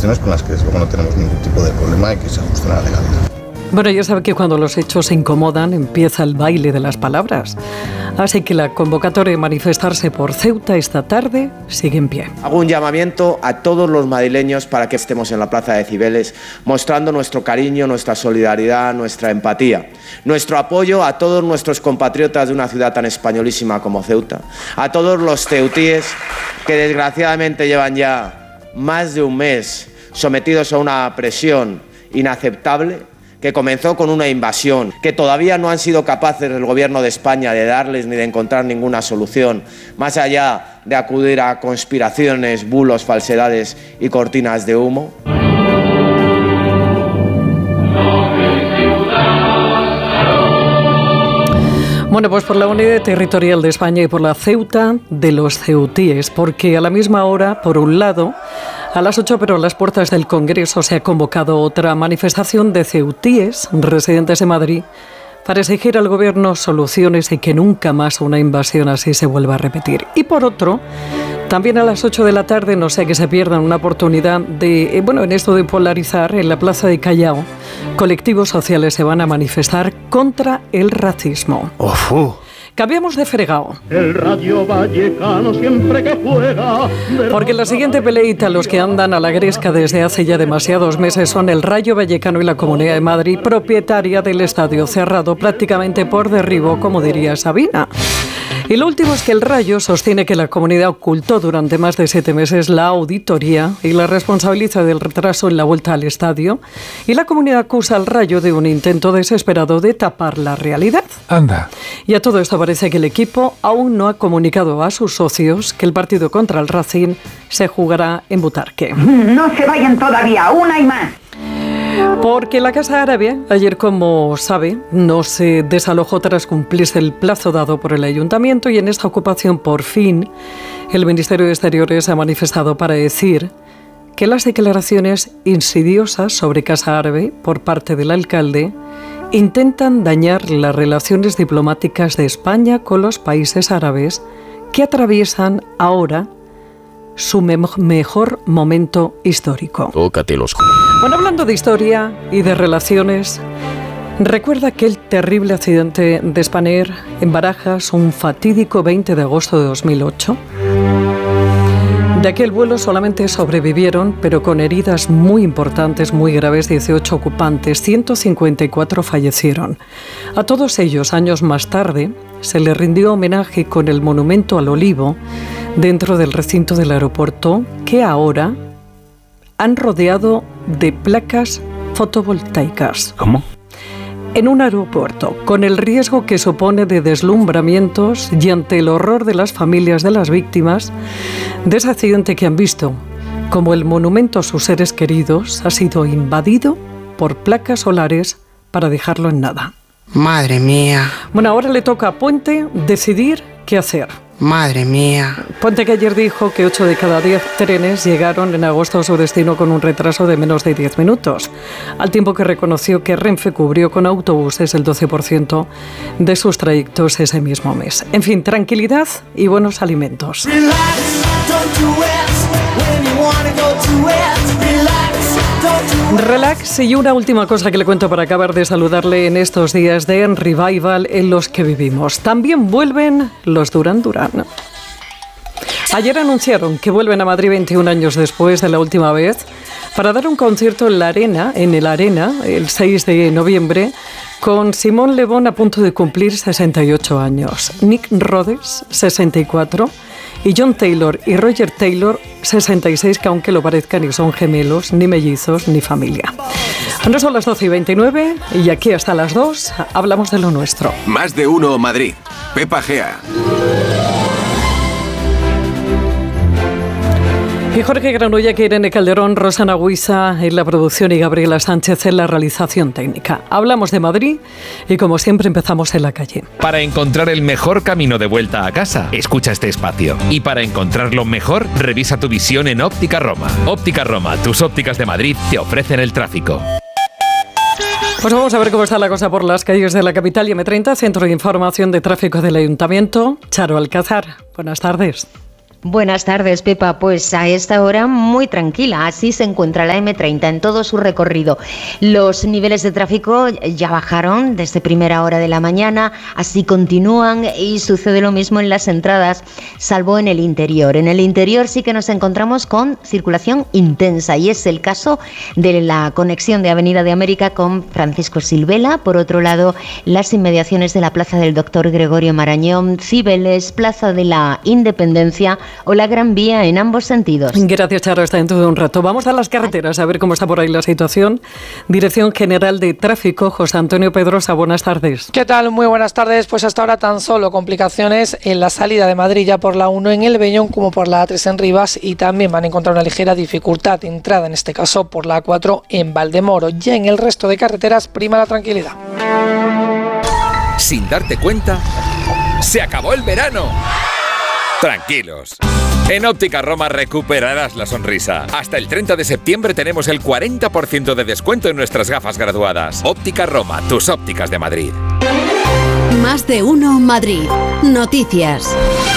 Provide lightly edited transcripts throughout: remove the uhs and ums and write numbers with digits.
cuestiones con las que desde luego no tenemos ningún tipo de problema y que se ajustan a la legalidad. Bueno, ya sabe que cuando los hechos se incomodan empieza el baile de las palabras. Así que la convocatoria de manifestarse por Ceuta esta tarde sigue en pie. Hago un llamamiento a todos los madrileños para que estemos en la Plaza de Cibeles mostrando nuestro cariño, nuestra solidaridad, nuestra empatía, nuestro apoyo a todos nuestros compatriotas de una ciudad tan españolísima como Ceuta, a todos los ceutíes que desgraciadamente llevan ya más de un mes sometidos a una presión inaceptable, que comenzó con una invasión, que todavía no han sido capaces el gobierno de España de darles ni de encontrar ninguna solución, más allá de acudir a conspiraciones, bulos, falsedades y cortinas de humo. Bueno, pues por la unidad territorial de España y por la Ceuta de los ceutíes, porque a la misma hora, por un lado, a las 8, pero a las puertas del Congreso se ha convocado otra manifestación de ceutíes residentes en Madrid para exigir al Gobierno soluciones y que nunca más una invasión así se vuelva a repetir. Y por otro, también a las 8 de la tarde, no sea que se pierdan una oportunidad de, en esto de polarizar, en la Plaza de Callao, colectivos sociales se van a manifestar contra el racismo. Cambiamos de fregado. El Rayo Vallecano siempre que juega. Porque la siguiente peleita, los que andan a la gresca desde hace ya demasiados meses, son el Rayo Vallecano y la Comunidad de Madrid, propietaria del estadio cerrado prácticamente por derribo, como diría Sabina. Y lo último es que el Rayo sostiene que la comunidad ocultó durante más de 7 meses la auditoría y la responsabiliza del retraso en la vuelta al estadio. Y la comunidad acusa al Rayo de un intento desesperado de tapar la realidad. Anda. Y a todo esto parece que el equipo aún no ha comunicado a sus socios que el partido contra el Racing se jugará en Butarque. No se vayan todavía, una y más. Porque la Casa Árabe, ayer, como sabe, no se desalojó tras cumplirse el plazo dado por el Ayuntamiento, y en esta ocupación, por fin, el Ministerio de Exteriores ha manifestado para decir que las declaraciones insidiosas sobre Casa Árabe por parte del alcalde intentan dañar las relaciones diplomáticas de España con los países árabes que atraviesan ahora su mejor momento histórico. Tócatelos. Bueno, hablando de historia y de relaciones, recuerda aquel terrible accidente de Spanair en Barajas, un fatídico 20 de agosto de 2008. De aquel vuelo solamente sobrevivieron, pero con heridas muy importantes, muy graves, 18 ocupantes, 154 fallecieron. A todos ellos, años más tarde, se les rindió homenaje con el Monumento al Olivo dentro del recinto del aeropuerto, que ahora han rodeado de placas fotovoltaicas. ¿Cómo? En un aeropuerto, con el riesgo que supone de deslumbramientos y ante el horror de las familias de las víctimas de ese accidente que han visto, como el monumento a sus seres queridos ha sido invadido por placas solares para dejarlo en nada. Madre mía. Bueno, ahora le toca a Puente decidir qué hacer. Madre mía. Puente, que ayer dijo que 8 de cada 10 trenes llegaron en agosto a su destino con un retraso de menos de 10 minutos, al tiempo que reconoció que Renfe cubrió con autobuses el 12% de sus trayectos ese mismo mes. En fin, tranquilidad y buenos alimentos. Relax, y una última cosa que le cuento para acabar de saludarle en estos días de revival en los que vivimos. También vuelven los Duran Duran. Ayer anunciaron que vuelven a Madrid 21 años después de la última vez para dar un concierto en el Arena, el 6 de noviembre, con Simón Le Bon a punto de cumplir 68 años, Nick Rhodes, 64, y John Taylor y Roger Taylor, 66, que aunque lo parezcan ni son gemelos, ni mellizos, ni familia. Ahora son las 12:29 y aquí hasta las 2 hablamos de lo nuestro. Más de uno Madrid. Pepa Gea. Y Jorge Granulla, que Irene Calderón, Rosana Huiza en la producción y Gabriela Sánchez en la realización técnica. Hablamos de Madrid y, como siempre, empezamos en la calle. Para encontrar el mejor camino de vuelta a casa, escucha este espacio. Y para encontrarlo mejor, revisa tu visión en Óptica Roma. Óptica Roma, tus ópticas de Madrid, te ofrecen el tráfico. Pues vamos a ver cómo está la cosa por las calles de la capital. M30, Centro de Información de Tráfico del Ayuntamiento. Charo Alcázar, buenas tardes. Buenas tardes, Pepa. Pues a esta hora muy tranquila. Así se encuentra la M30 en todo su recorrido. Los niveles de tráfico ya bajaron desde primera hora de la mañana, así continúan y sucede lo mismo en las entradas, salvo en el interior. En el interior sí que nos encontramos con circulación intensa y es el caso de la conexión de Avenida de América con Francisco Silvela. Por otro lado, las inmediaciones de la Plaza del Doctor Gregorio Marañón, Cibeles, Plaza de la Independencia o la Gran Vía en ambos sentidos. Gracias, Charo. Hasta dentro de un rato. Vamos a las carreteras a ver cómo está por ahí la situación. Dirección General de Tráfico, José Antonio Pedrosa, buenas tardes. ¿Qué tal? Muy buenas tardes. Pues hasta ahora tan solo complicaciones en la salida de Madrid ya por la 1 en El Bellón como por la A3 en Rivas, y también van a encontrar una ligera dificultad de entrada, en este caso por la A4 en Valdemoro. Ya en el resto de carreteras prima la tranquilidad. Sin darte cuenta, ¡se acabó el verano! Tranquilos. En Óptica Roma recuperarás la sonrisa. Hasta el 30 de septiembre tenemos el 40% de descuento en nuestras gafas graduadas. Óptica Roma, tus ópticas de Madrid. Más de uno Madrid. Noticias.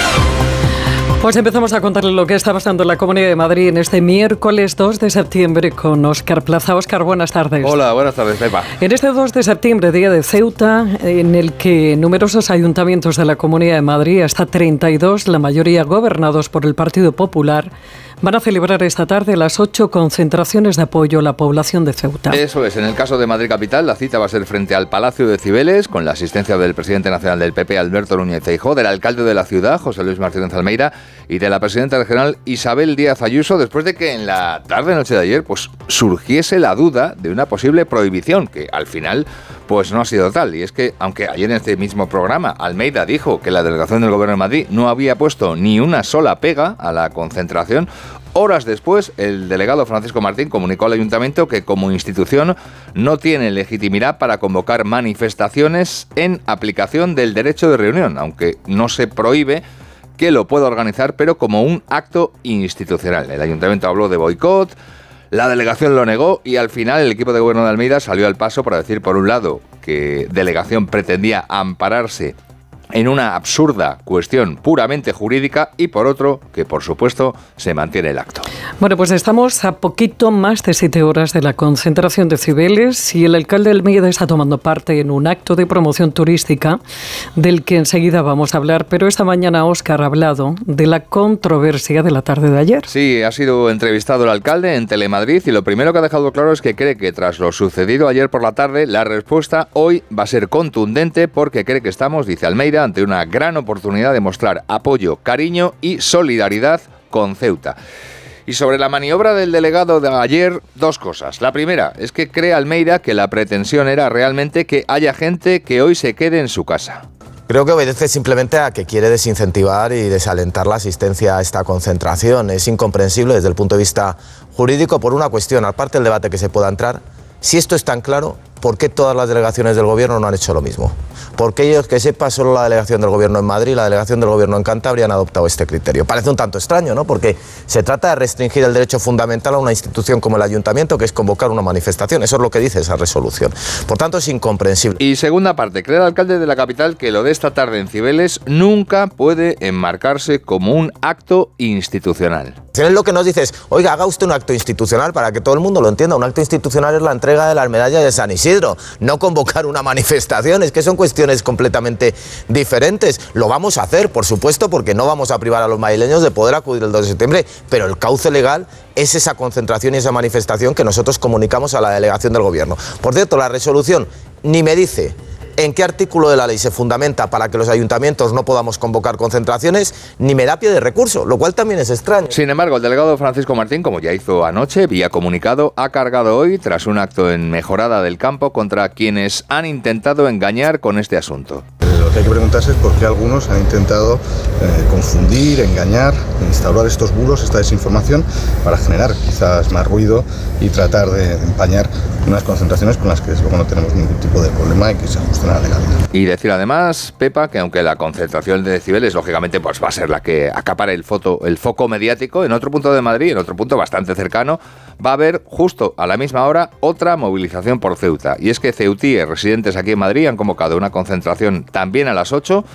Pues empezamos a contarle lo que está pasando en la Comunidad de Madrid en este miércoles 2 de septiembre con Óscar Plaza. Óscar, buenas tardes. Hola, buenas tardes, Pepa. En este 2 de septiembre, día de Ceuta, en el que numerosos ayuntamientos de la Comunidad de Madrid, hasta 32, la mayoría gobernados por el Partido Popular, van a celebrar esta tarde las 8 concentraciones de apoyo a la población de Ceuta. Eso es, en el caso de Madrid Capital, la cita va a ser frente al Palacio de Cibeles, con la asistencia del presidente nacional del PP, Alberto Núñez Feijóo, del alcalde de la ciudad, José Luis Martínez Almeida, y de la presidenta regional, Isabel Díaz Ayuso, después de que en la tarde-noche de ayer pues surgiese la duda de una posible prohibición, que al final pues no ha sido tal. Y es que, aunque ayer en este mismo programa Almeida dijo que la delegación del Gobierno de Madrid no había puesto ni una sola pega a la concentración, horas después el delegado Francisco Martín comunicó al Ayuntamiento que como institución no tiene legitimidad para convocar manifestaciones en aplicación del derecho de reunión, aunque no se prohíbe que lo pueda organizar, pero como un acto institucional. El Ayuntamiento habló de boicot, la delegación lo negó y al final el equipo de gobierno de Almeida salió al paso para decir, por un lado, que delegación pretendía ampararse en una absurda cuestión puramente jurídica y por otro, que por supuesto se mantiene el acto. Bueno, pues estamos a poquito más de 7 horas de la concentración de Cibeles y el alcalde de Almeida está tomando parte en un acto de promoción turística del que enseguida vamos a hablar, pero esta mañana Óscar ha hablado de la controversia de la tarde de ayer. Sí, ha sido entrevistado el alcalde en Telemadrid y lo primero que ha dejado claro es que cree que tras lo sucedido ayer por la tarde, la respuesta hoy va a ser contundente porque cree que estamos, dice Almeida, ante una gran oportunidad de mostrar apoyo, cariño y solidaridad con Ceuta. Y sobre la maniobra del delegado de ayer, 2 cosas. La primera es que cree Almeida que la pretensión era realmente que haya gente que hoy se quede en su casa. Creo que obedece simplemente a que quiere desincentivar y desalentar la asistencia a esta concentración. Es incomprensible desde el punto de vista jurídico por una cuestión, aparte del debate que se pueda entrar. Si esto es tan claro, ¿por qué todas las delegaciones del Gobierno no han hecho lo mismo? Porque ellos, que sepa, solo la delegación del Gobierno en Madrid y la delegación del Gobierno en Cantabria han adoptado este criterio. Parece un tanto extraño, ¿no? Porque se trata de restringir el derecho fundamental a una institución como el Ayuntamiento, que es convocar una manifestación. Eso es lo que dice esa resolución. Por tanto, es incomprensible. Y segunda parte, cree el alcalde de la capital que lo de esta tarde en Cibeles nunca puede enmarcarse como un acto institucional. Él lo que nos dice es, oiga, haga usted un acto institucional para que todo el mundo lo entienda. Un acto institucional es la entrega de las medallas de San Isidro, no convocar una manifestación. Es que son cuestiones completamente diferentes. Lo vamos a hacer, por supuesto, porque no vamos a privar a los madrileños de poder acudir el 2 de septiembre, pero el cauce legal es esa concentración y esa manifestación que nosotros comunicamos a la delegación del Gobierno. Por cierto, la resolución ni me dice en qué artículo de la ley se fundamenta para que los ayuntamientos no podamos convocar concentraciones, ni me da pie de recurso, lo cual también es extraño. Sin embargo, el delegado Francisco Martín, como ya hizo anoche, vía comunicado, ha cargado hoy, tras un acto en Mejorada del Campo, contra quienes han intentado engañar con este asunto. Lo que hay que preguntarse es por qué algunos han intentado confundir, engañar, instaurar estos bulos, esta desinformación, para generar quizás más ruido y tratar de empañar unas concentraciones con las que desde luego no tenemos ningún tipo de problema y que se ajustan a la legalidad. Y decir además, Pepa, que aunque la concentración de Cibeles, lógicamente, pues va a ser la que acapare el foco mediático, en otro punto de Madrid, en otro punto bastante cercano, va a haber justo a la misma hora otra movilización por Ceuta. Y es que ceutíes residentes aquí en Madrid han convocado una concentración también a las 8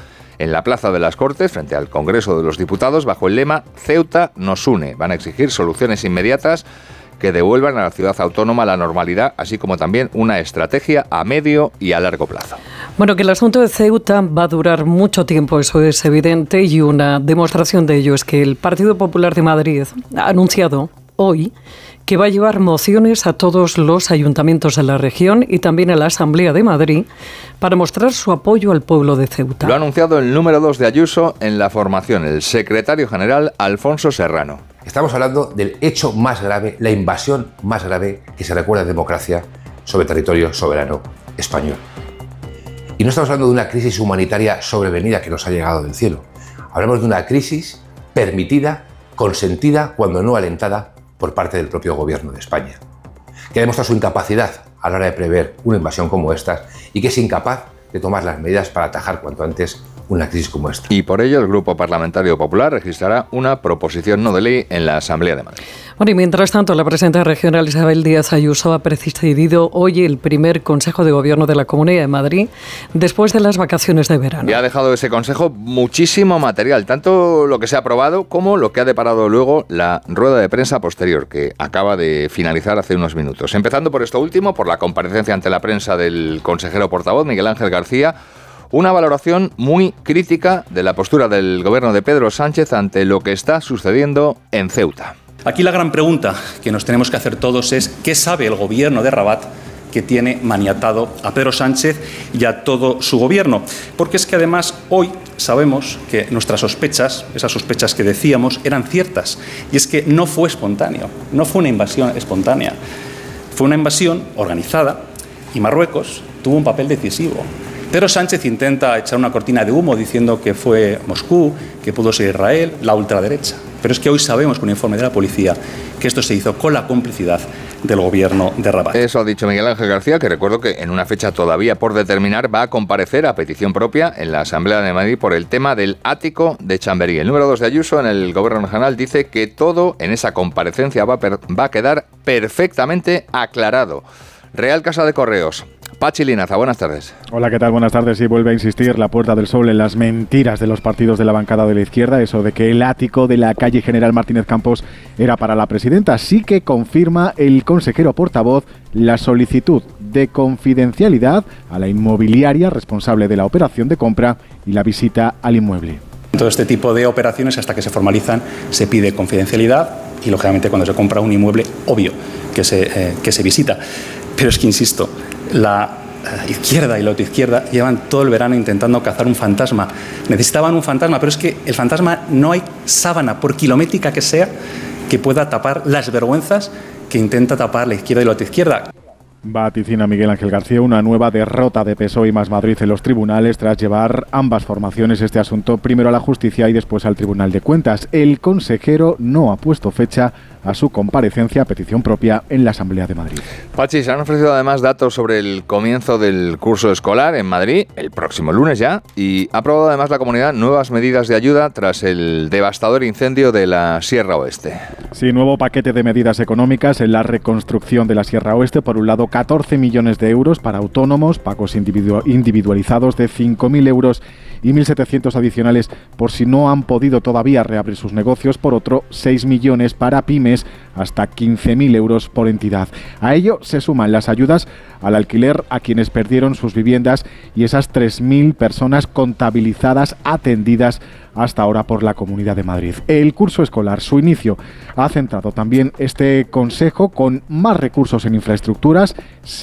en la Plaza de las Cortes, frente al Congreso de los Diputados, bajo el lema Ceuta nos une. Van a exigir soluciones inmediatas que devuelvan a la ciudad autónoma la normalidad, así como también una estrategia a medio y a largo plazo. Bueno, que el asunto de Ceuta va a durar mucho tiempo, eso es evidente, y una demostración de ello es que el Partido Popular de Madrid ha anunciado hoy que va a llevar mociones a todos los ayuntamientos de la región y también a la Asamblea de Madrid para mostrar su apoyo al pueblo de Ceuta. Lo ha anunciado el número 2 de Ayuso en la formación, el secretario general Alfonso Serrano. Estamos hablando del hecho más grave, la invasión más grave que se recuerda en democracia sobre territorio soberano español. Y no estamos hablando de una crisis humanitaria sobrevenida que nos ha llegado del cielo. Hablamos de una crisis permitida, consentida, cuando no alentada, por parte del propio gobierno de España, que demuestra su incapacidad a la hora de prever una invasión como esta y que es incapaz de tomar las medidas para atajar cuanto antes una crisis como esta. Y por ello el Grupo Parlamentario Popular registrará una proposición no de ley en la Asamblea de Madrid. Bueno, y mientras tanto, la presidenta regional Isabel Díaz Ayuso ha presidido hoy el primer Consejo de Gobierno de la Comunidad de Madrid después de las vacaciones de verano. Y ha dejado ese Consejo muchísimo material, tanto lo que se ha aprobado como lo que ha deparado luego la rueda de prensa posterior, que acaba de finalizar hace unos minutos. Empezando por esto último, por la comparecencia ante la prensa del consejero portavoz Miguel Ángel García, una valoración muy crítica de la postura del gobierno de Pedro Sánchez ante lo que está sucediendo en Ceuta. Aquí la gran pregunta que nos tenemos que hacer todos es ¿qué sabe el gobierno de Rabat que tiene maniatado a Pedro Sánchez y a todo su gobierno? Porque es que además hoy sabemos que nuestras sospechas, esas sospechas que decíamos, eran ciertas. Y es que no fue espontáneo, no fue una invasión espontánea. Fue una invasión organizada y Marruecos tuvo un papel decisivo. Pedro Sánchez intenta echar una cortina de humo diciendo que fue Moscú, que pudo ser Israel, la ultraderecha. Pero es que hoy sabemos con un informe de la policía que esto se hizo con la complicidad del gobierno de Rabat. Eso ha dicho Miguel Ángel García, que recuerdo que en una fecha todavía por determinar va a comparecer a petición propia en la Asamblea de Madrid por el tema del ático de Chamberí. El número 2 de Ayuso en el Gobierno Regional dice que todo en esa comparecencia va a quedar perfectamente aclarado. Real Casa de Correos. Pachi Linaza, buenas tardes. Hola, ¿qué tal? Buenas tardes. Y vuelve a insistir la Puerta del Sol en las mentiras de los partidos de la bancada de la izquierda, eso de que el ático de la calle General Martínez Campos era para la presidenta. Sí que confirma el consejero portavoz la solicitud de confidencialidad a la inmobiliaria responsable de la operación de compra y la visita al inmueble. Todo este tipo de operaciones, hasta que se formalizan, se pide confidencialidad y, lógicamente, cuando se compra un inmueble, obvio que se visita. Pero es que, insisto, la izquierda y la autoizquierda llevan todo el verano intentando cazar un fantasma. Necesitaban un fantasma, pero es que el fantasma no hay sábana, por kilométrica que sea, que pueda tapar las vergüenzas que intenta tapar la izquierda y la autoizquierda. Vaticina Miguel Ángel García una nueva derrota de PSOE y Más Madrid en los tribunales tras llevar ambas formaciones este asunto primero a la justicia y después al Tribunal de Cuentas. El consejero no ha puesto fecha a su comparecencia a petición propia en la Asamblea de Madrid. Pachi, se han ofrecido además datos sobre el comienzo del curso escolar en Madrid, el próximo lunes ya, y ha aprobado además la comunidad nuevas medidas de ayuda tras el devastador incendio de la Sierra Oeste. Sí, nuevo paquete de medidas económicas en la reconstrucción de la Sierra Oeste. Por un lado, 14 millones de euros para autónomos, pagos individualizados de 5.000 euros y 1.700 adicionales por si no han podido todavía reabrir sus negocios. Por otro, 6 millones para pymes, hasta 15.000 euros por entidad. A ello se suman las ayudas al alquiler a quienes perdieron sus viviendas y esas 3.000 personas contabilizadas, atendidas hasta ahora por la Comunidad de Madrid. El curso escolar, su inicio, ha centrado también este consejo con más recursos en infraestructuras,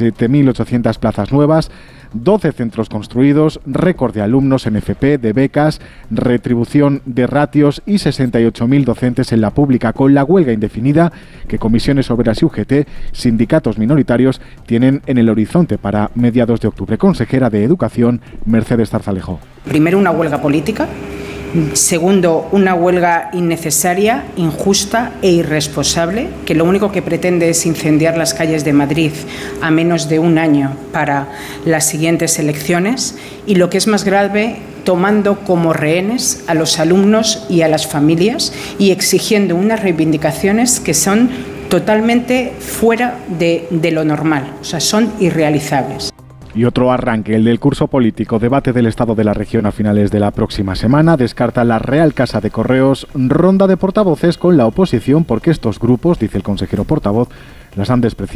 7.800 plazas nuevas, 12 centros construidos, récord de alumnos en FP, de becas, retribución de ratios y 68.000 docentes en la pública, con la huelga indefinida que Comisiones Obreras y UGT, sindicatos minoritarios, tienen en el horizonte para mediados de octubre. Consejera de Educación, Mercedes Zarzalejo. Primero, una huelga política. Segundo, una huelga innecesaria, injusta e irresponsable, que lo único que pretende es incendiar las calles de Madrid a menos de un año para las siguientes elecciones y, lo que es más grave, tomando como rehenes a los alumnos y a las familias y exigiendo unas reivindicaciones que son totalmente fuera de lo normal, o sea, son irrealizables. Y otro arranque, el del curso político, debate del estado de la región a finales de la próxima semana. Descarta la Real Casa de Correos ronda de portavoces con la oposición porque estos grupos, dice el consejero portavoz, las han despreciado